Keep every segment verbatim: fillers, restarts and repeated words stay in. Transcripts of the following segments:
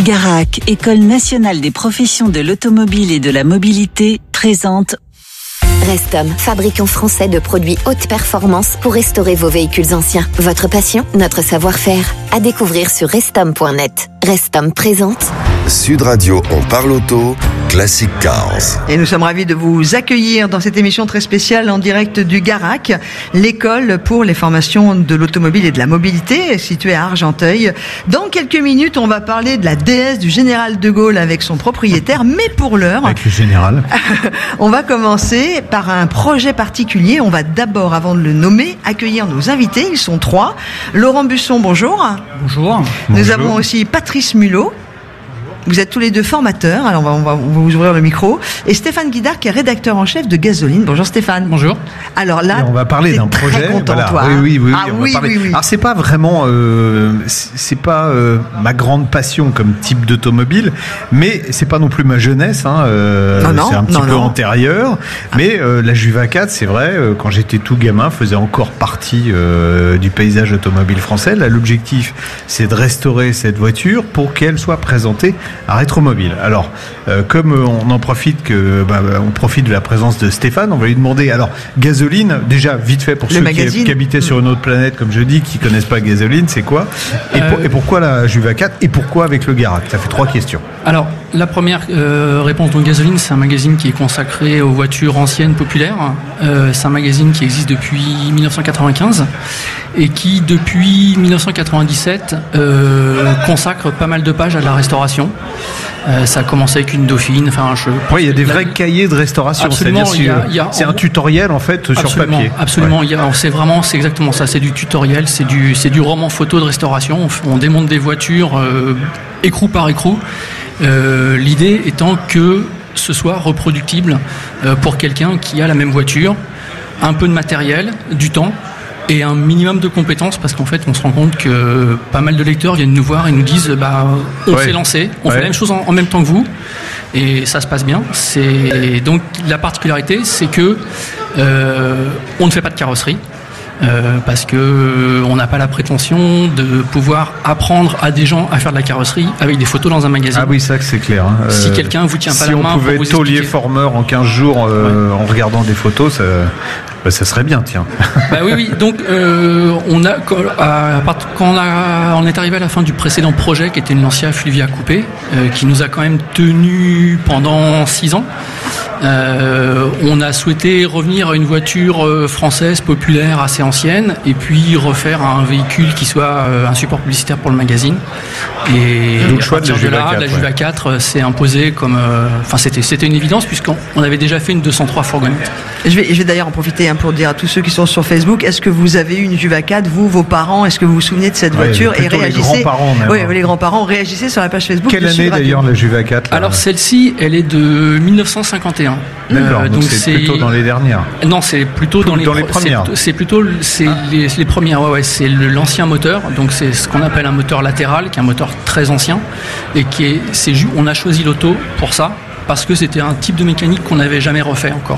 Garac, École nationale des professions de l'automobile et de la mobilité, présente Restom, fabricant français de produits haute performance pour restaurer vos véhicules anciens. Votre passion, notre savoir-faire. À découvrir sur restom point net. Restom présente Sud Radio, on parle auto, Classic Cars. Et nous sommes ravis de vous accueillir dans cette émission très spéciale en direct du Garac, l'école pour les formations de l'automobile et de la mobilité, située à Argenteuil. Dans quelques minutes, on va parler de la déesse du général de Gaulle avec son propriétaire, mais pour l'heure... Avec le général. On va commencer par un projet particulier. On va d'abord, avant de le nommer, accueillir nos invités. Ils sont trois. Laurent Busson, bonjour. Bonjour. Nous Bonjour. avons aussi Patrice Mulot. Vous êtes tous les deux formateurs, alors on va, on va, on va vous ouvrir le micro. Et Stéphane Guidard, qui est rédacteur en chef de Gasoline. Bonjour Stéphane. Bonjour. Alors là, et on va parler d'un très projet. Content, Voilà. toi, oui, hein. oui, oui, ah, on va oui, parler. oui, oui. Alors c'est pas vraiment, euh, c'est pas euh, ma grande passion comme type d'automobile, mais c'est pas non plus ma jeunesse. Hein, euh, non, non, c'est un petit non, peu non. antérieur. Ah. Mais euh, la Juva quatre, c'est vrai, euh, quand j'étais tout gamin, faisait encore partie euh, du paysage automobile français. Là, l'objectif, c'est de restaurer cette voiture pour qu'elle soit présentée à Rétromobile. Alors, euh, comme on en profite que, bah, on profite de la présence de Stéphane, on va lui demander. Alors, Gasoline, déjà vite fait pour le ceux magazine. qui, qui habitaient sur une autre planète, comme je dis, qui connaissent pas Gasoline, c'est quoi et, euh... pour, et pourquoi la Juva quatre et pourquoi avec le Garac? Ça fait trois questions. Alors, la première euh, réponse, donc Gasoline, c'est un magazine qui est consacré aux voitures anciennes populaires. Euh, c'est un magazine qui existe depuis dix-neuf cent quatre-vingt-quinze et qui, depuis dix-neuf cent quatre-vingt-dix-sept, euh, consacre pas mal de pages à la restauration. Euh, ça a commencé avec une Dauphine. Enfin, je. Oui, il y a des vrais cahiers de restauration. Absolument, c'est-à-dire il y a, il y a, c'est un tutoriel en fait absolument, sur papier. Absolument, ouais. il y a, c'est vraiment, c'est exactement ça. C'est du tutoriel, c'est du, c'est du roman photo de restauration. On, on démonte des voitures euh, écrou par écrou. Euh, l'idée étant que ce soit reproductible euh, pour quelqu'un qui a la même voiture, un peu de matériel, du temps et un minimum de compétences, parce qu'en fait on se rend compte que pas mal de lecteurs viennent nous voir et nous disent bah, on ouais. s'est lancé, on ouais. fait la même chose en, en même temps que vous et ça se passe bien. C'est... Donc la particularité c'est que euh, on ne fait pas de carrosserie. Euh, parce que euh, on n'a pas la prétention de pouvoir apprendre à des gens à faire de la carrosserie avec des photos dans un magazine. Ah oui, ça c'est clair. Hein. Si euh, quelqu'un vous tient pas si la main on pouvait pour vous taulier expliquer. formeur en quinze jours euh, ouais. en regardant des photos, ça, bah, ça serait bien, tiens. Bah oui, oui. Donc euh, on a quand, à, quand on, a, on est arrivé à la fin du précédent projet qui était une Lancia Fulvia coupé, euh, qui nous a quand même tenu pendant six ans. Euh, on a souhaité revenir à une voiture euh, française populaire assez ancienne et puis refaire un véhicule qui soit euh, un support publicitaire pour le magazine. Et donc à choix de la partir de là, Juva quatre, la Juva ouais. quatre s'est imposée comme, enfin euh, c'était c'était une évidence puisqu'on on avait déjà fait une deux cent trois fourgonnette. Je vais, je vais d'ailleurs en profiter hein, pour dire à tous ceux qui sont sur Facebook, est-ce que vous avez eu une Juva quatre, vous, vos parents, est-ce que vous vous souvenez de cette ouais, voiture et réagissez. Les grands-parents même. Oui, les grands-parents réagissez sur la page Facebook. Quelle année d'ailleurs la Juva quatre là? Alors celle-ci, elle est de dix-neuf cent cinquante et un. D'accord, Euh, donc, donc c'est, c'est plutôt dans les dernières. Non, c'est plutôt dans les, dans les premières. C'est, c'est plutôt c'est ah. les, les premières. Ouais, ouais, c'est le, l'ancien moteur. Donc c'est ce qu'on appelle un moteur latéral, qui est un moteur très ancien et qui est. C'est on a choisi l'auto pour ça parce que c'était un type de mécanique qu'on n'avait jamais refait encore.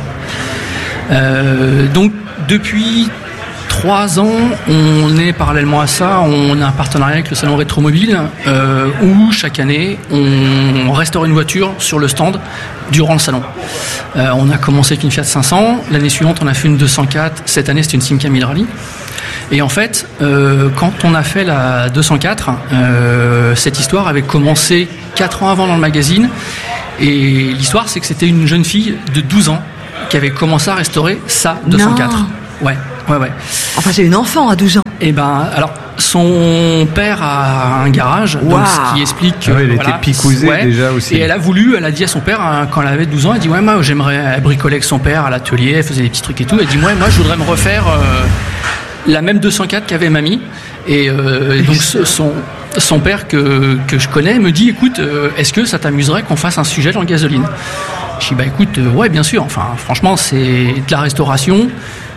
Euh, donc depuis trois ans, on est parallèlement à ça, on a un partenariat avec le salon Rétromobile euh, où chaque année on restaure une voiture sur le stand durant le salon. Euh, on a commencé avec une Fiat cinq cents, l'année suivante on a fait une deux cent quatre, cette année c'était une Simca mille Rally. Et en fait, euh, quand on a fait la deux cent quatre, euh, cette histoire avait commencé quatre ans avant dans le magazine. Et l'histoire, c'est que c'était une jeune fille de douze ans qui avait commencé à restaurer sa deux cent quatre. Non. Ouais, ouais, ouais. Enfin, c'est une enfant à douze ans. Et ben, alors, son père a un garage, wow. donc ce qui explique que. Ah oui, elle voilà, était picousée ouais, déjà aussi. Et elle a voulu, elle a dit à son père, hein, quand elle avait douze ans, elle dit ouais, moi j'aimerais bricoler avec son père à l'atelier, elle faisait des petits trucs et tout. Elle dit ouais, moi je voudrais me refaire euh, la même deux cent quatre qu'avait mamie. Et, euh, et donc son, son père que, que je connais me dit écoute, euh, est-ce que ça t'amuserait qu'on fasse un sujet dans le Gasoline? Je dis bah écoute, euh, ouais, bien sûr. Enfin, franchement, c'est de la restauration.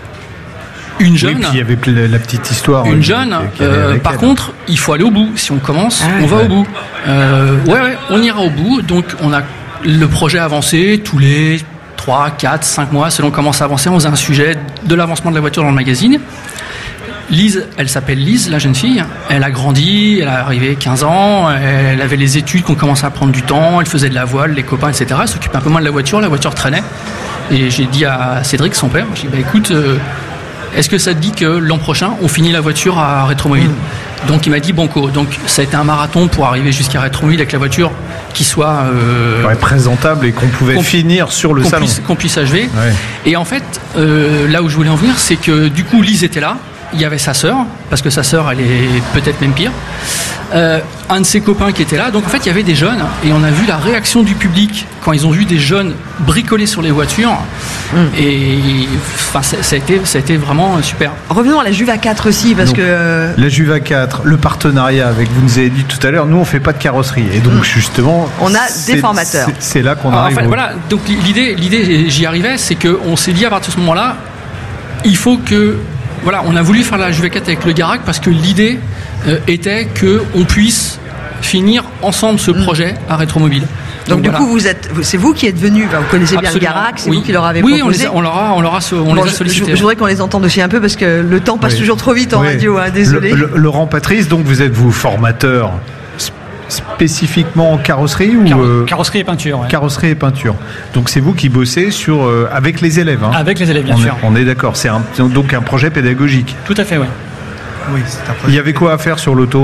Une jeune. Oui, puis il y avait la petite histoire. Une euh, jeune. qui, qui Euh, par elle. contre, il faut aller au bout. Si on commence, ah, on va ouais. au bout. Euh, ouais, ouais, on ira au bout. Donc, on a le projet avancé tous les trois, quatre, cinq mois, selon comment ça avançait. On faisait un sujet de l'avancement de la voiture dans le magazine. Lise, elle s'appelle Lise, la jeune fille. Elle a grandi, elle est arrivée quinze ans, elle avait les études qui ont commencé à prendre du temps, elle faisait de la voile, les copains, et cetera. Elle s'occupait un peu moins de la voiture, la voiture traînait. Et j'ai dit à Cédric, son père, j'ai dit, bah, écoute, euh, est-ce que ça te dit que l'an prochain, on finit la voiture à Rétromobile ? mmh. Donc il m'a dit banco. Donc ça a été un marathon pour arriver jusqu'à Rétromobile avec la voiture qui soit euh, ouais, présentable et qu'on pouvait qu'on, finir sur le qu'on salon. Puisse, qu'on puisse achever. Ouais. Et en fait, euh, là où je voulais en venir, c'est que du coup, Lise était là. Il y avait sa sœur, parce que sa sœur, elle est peut-être même pire. Euh, un de ses copains qui était là. Donc en fait, il y avait des jeunes, et on a vu la réaction du public quand ils ont vu des jeunes bricoler sur les voitures. Mmh. Et enfin, ça, ça, a été, ça a été vraiment super. Revenons à la Juva quatre aussi, parce donc, que la Juva quatre, le partenariat avec, vous nous avez dit tout à l'heure, nous on fait pas de carrosserie, et donc mmh. justement, on a des formateurs. C'est, c'est là qu'on Alors, arrive. En fait, au... voilà. Donc l'idée, l'idée, j'y arrivais, c'est que on s'est dit à partir de ce moment-là, il faut que Voilà, on a voulu faire la Juva quatre avec le Garac parce que l'idée euh, était qu'on puisse finir ensemble ce projet à Rétromobile. Donc, Donc du voilà. coup, vous êtes, c'est vous qui êtes venu, vous connaissez Absolument. bien le Garac, c'est oui. vous qui leur avez oui, proposé. Oui, on, on leur a, on leur a, on bon, les a sollicités. Je, je voudrais qu'on les entende aussi un peu parce que le temps passe oui. toujours trop vite en oui. radio, hein, désolé. Le, le, Laurent Patrice, donc vous êtes vous formateur spécifiquement en carrosserie ou Car- euh, carrosserie et peinture. Ouais. Carrosserie et peinture. Donc c'est vous qui bossez sur euh, avec les élèves. Hein. Avec les élèves, bien on sûr. Est, on est d'accord. C'est un, donc un projet pédagogique. Tout à fait, ouais. Oui. C'est un projet. Il y avait quoi à faire sur l'auto ?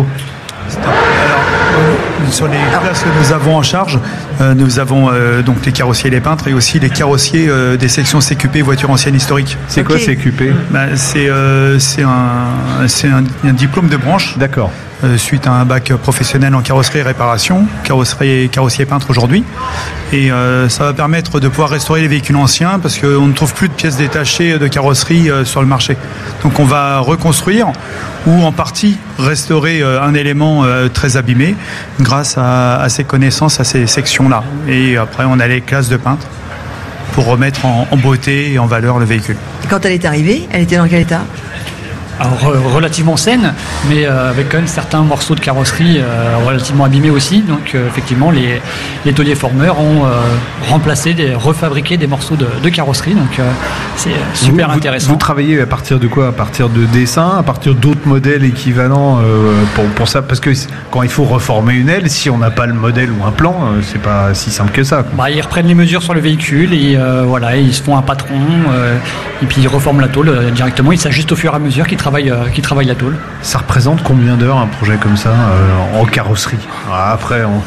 Alors, sur les classes que nous avons en charge, euh, nous avons euh, donc les carrossiers et les peintres et aussi les carrossiers euh, des sections C Q P voitures anciennes historiques. C'est okay. quoi C Q P ? bah, C'est, euh, c'est, un, c'est un, un diplôme de branche. D'accord. Euh, suite à un bac professionnel en carrosserie et réparation, carrosserie et carrossier peintre aujourd'hui. Et euh, ça va permettre de pouvoir restaurer les véhicules anciens parce qu'on ne trouve plus de pièces détachées de carrosserie euh, sur le marché. Donc on va reconstruire ou en partie restaurer euh, un élément euh, très abîmé grâce à, à ces connaissances, à ces sections-là. Et après on a les classes de peintre pour remettre en, en beauté et en valeur le véhicule. Et quand elle est arrivée, elle était dans quel état ? Alors, relativement saine, mais euh, avec quand même certains morceaux de carrosserie euh, relativement abîmés aussi. Donc euh, effectivement, les, les tauliers formeurs ont euh, remplacé, des, refabriqué des morceaux de, de carrosserie. Donc euh, c'est super vous, intéressant. Vous, vous travaillez à partir de quoi ? À partir de dessins, à partir d'autres modèles équivalents euh, pour, pour ça ? Parce que quand il faut reformer une aile, si on n'a pas le modèle ou un plan, euh, c'est pas si simple que ça. Bah, ils reprennent les mesures sur le véhicule et euh, voilà, ils se font un patron euh, et puis ils reforment la tôle euh, directement. Ils s'ajustent au fur et à mesure qu'ils travaillent, euh, qu'ils travaillent la tôle. Ça représente combien d'heures un projet comme ça euh, en carrosserie ? Après, on,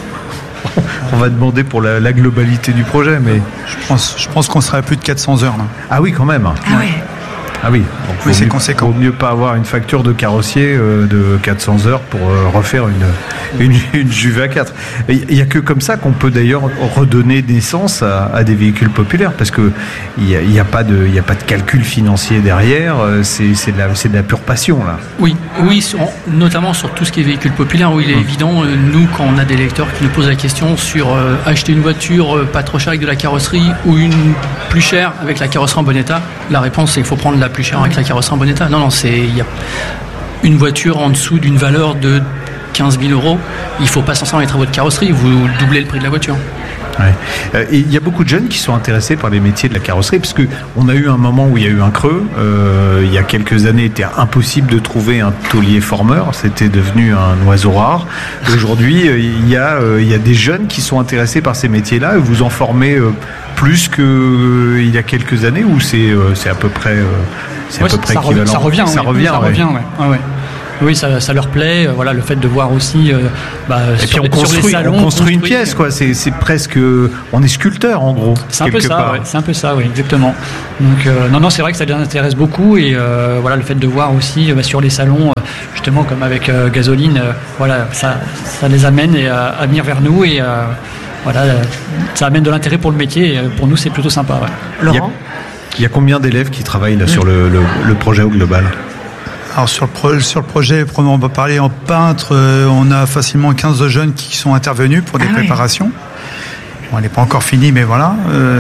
on va demander pour la, la globalité du projet, mais je pense, je pense qu'on serait à plus de quatre cents heures là. Ah oui, quand même. Ah ouais. Ah oui, donc oui, c'est mieux, conséquent. Vaut mieux pas avoir une facture de carrossier euh, de quatre cents heures pour euh, refaire une, une, une Juva quatre. Il n'y a que comme ça qu'on peut d'ailleurs redonner naissance à, à des véhicules populaires, parce qu'il n'y a, y a, pas de, y a pas de calcul financier derrière, c'est, c'est, de, la, c'est de la pure passion là. Oui, oui sur, notamment sur tout ce qui est véhicule populaire, où il est mmh. évident, euh, nous quand on a des lecteurs qui nous posent la question sur euh, acheter une voiture euh, pas trop chère avec de la carrosserie ou une plus chère avec la carrosserie en bon état, la réponse c'est qu'il faut prendre la plus cher avec la carrosserie en bon état. Non, non, c'est il y a une voiture en dessous d'une valeur de quinze mille euros. Il ne faut pas s'en sortir les travaux de carrosserie. Vous doublez le prix de la voiture. Ouais. Euh, et il y a beaucoup de jeunes qui sont intéressés par les métiers de la carrosserie, parce que on a eu un moment où il y a eu un creux. Euh, il y a quelques années, il était impossible de trouver un taulier formeur. C'était devenu un oiseau rare. Aujourd'hui, il y a euh, il y a des jeunes qui sont intéressés par ces métiers-là. Et vous en formez euh, plus qu'il euh, y a quelques années, ou c'est euh, c'est à peu près euh, c'est ouais, à peu près ça équivalent. Ça revient, ça oui, revient, ça ouais. revient, ouais. Ah, ouais. Oui, ça, ça leur plaît. Euh, voilà, le fait de voir aussi. Euh, bah, et sur, puis on construit, sur les salons, on construit une pièce, quoi. C'est, c'est presque, on est sculpteur en gros. C'est un peu ça. Ouais, c'est un peu ça, oui, exactement. Donc euh, non, non, c'est vrai que ça les intéresse beaucoup et euh, voilà, le fait de voir aussi bah, sur les salons, euh, justement comme avec euh, Gasoline, euh, voilà, ça, ça les amène et, euh, à venir vers nous et euh, voilà, ça amène de l'intérêt pour le métier. Et, euh, pour nous, c'est plutôt sympa. Ouais. Laurent, il y, y a combien d'élèves qui travaillent là, mmh. sur le, le, le projet au global? Alors sur le, pro, sur le projet, on va parler en peintre, euh, on a facilement quinze jeunes qui sont intervenus pour des ah préparations. Oui. Bon, elle n'est pas encore finie, mais voilà. Euh,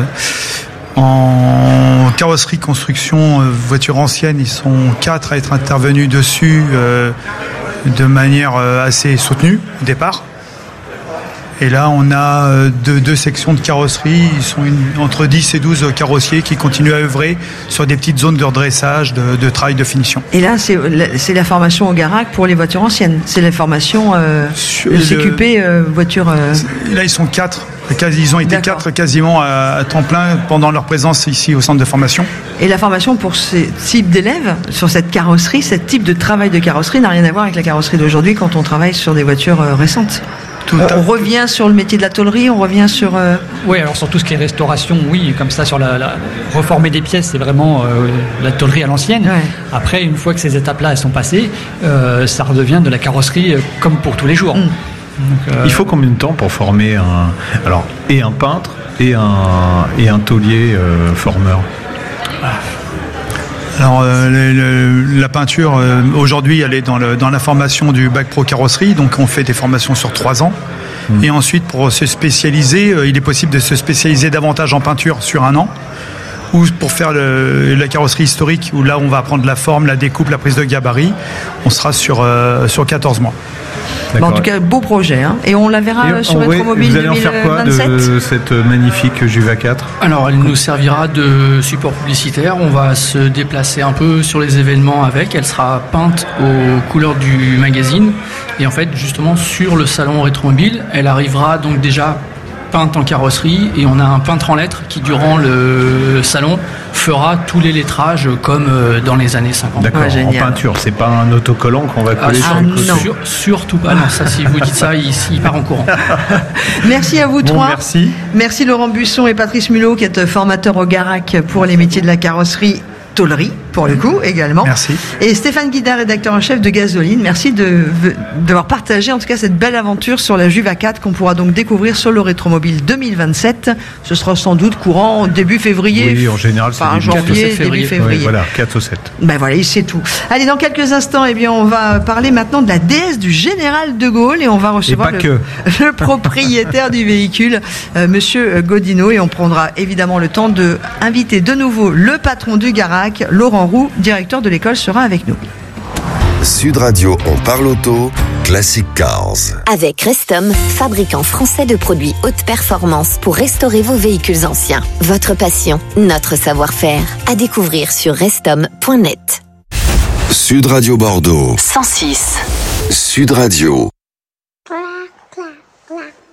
en carrosserie, construction, euh, voiture ancienne, ils sont quatre à être intervenus dessus euh, de manière euh, assez soutenue au départ. Et là, on a euh, deux, deux sections de carrosserie. Ils sont une, entre dix et douze carrossiers qui continuent à œuvrer sur des petites zones de redressage, de, de travail de finition. Et là, c'est, c'est la formation au Garac pour les voitures anciennes. C'est la formation euh, de C Q P euh, voiture. Euh... Là, ils sont quatre. Ils ont été D'accord. quatre quasiment à, à temps plein pendant leur présence ici au centre de formation. Et la formation pour ce type d'élèves sur cette carrosserie, ce type de travail de carrosserie n'a rien à voir avec la carrosserie d'aujourd'hui quand on travaille sur des voitures euh, récentes. Tout on, on revient sur le métier de la tôlerie, on revient sur... Euh... Oui, alors sur tout ce qui est restauration, oui, comme ça, sur la, la reformer des pièces, c'est vraiment euh, la tôlerie à l'ancienne. Ouais. Après, une fois que ces étapes-là elles sont passées, euh, ça redevient de la carrosserie euh, comme pour tous les jours. Mmh. Donc, euh... Il faut combien de temps pour former un, alors, et un peintre et un, et un tôlier euh, formeur? ah. Alors euh, le, le, la peinture euh, aujourd'hui elle est dans, le, dans la formation du bac pro carrosserie, donc on fait des formations sur trois ans. Mmh. Et ensuite pour se spécialiser, euh, il est possible de se spécialiser davantage en peinture sur un an, ou pour faire le, la carrosserie historique où là on va apprendre la forme, la découpe, la prise de gabarit, on sera sur, euh, sur quatorze mois. Bon, en tout cas, beau projet, hein. Et on la verra et sur Rétromobile deux mille vingt-sept. Vous allez en faire quoi de cette magnifique Juva quatre? Alors, elle nous servira de support publicitaire. On va se déplacer un peu sur les événements avec. Elle sera peinte aux couleurs du magazine. Et en fait, justement, sur le salon Rétromobile, elle arrivera donc déjà peinte en carrosserie, et on a un peintre en lettres qui, durant le salon, fera tous les lettrages comme dans les années cinquante. D'accord, ouais, en peinture, c'est pas un autocollant qu'on va coller ah, sur le côté. Sur, surtout pas, non, ça, si vous dites ça, il, il part en courant. Merci à vous bon, trois. Merci. Merci Laurent Busson et Patrice Mulot, qui êtes formateur au Garac pour les métiers de la carrosserie. Tôlerie, pour le coup, également. Merci. Et Stéphane Guidard, rédacteur en chef de Gasoline. Merci de, d'avoir partagé, en tout cas, cette belle aventure sur la Juva quatre qu'on pourra donc découvrir sur le Rétromobile deux mille vingt-sept. Ce sera sans doute courant début février. Oui, en général, c'est enfin, début janvier, février. début février. Oui, voilà, quatre au sept. Ben voilà, c'est tout. Allez, dans quelques instants, eh bien, on va parler maintenant de la déesse du général de Gaulle, et on va recevoir le, le propriétaire du véhicule, euh, Monsieur Godino, et on prendra évidemment le temps de inviter de nouveau le patron du Garac, Laurent Roux, directeur de l'école, sera avec nous. Sud Radio, on parle auto, Classic Cars. Avec Restom, fabricant français de produits haute performance pour restaurer vos véhicules anciens. Votre passion, notre savoir-faire. À découvrir sur restom point net. Sud Radio Bordeaux. cent six. Sud Radio. Clac, clac, clac.